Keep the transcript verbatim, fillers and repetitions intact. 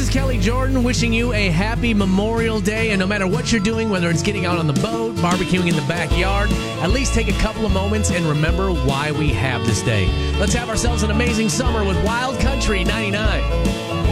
is Kelly Jordan wishing you a happy Memorial Day. And no matter what you're doing, whether it's getting out on the boat, barbecuing in the backyard, at least take a couple of moments and remember why we have this day. Let's have ourselves an amazing summer with Wild Country ninety-nine.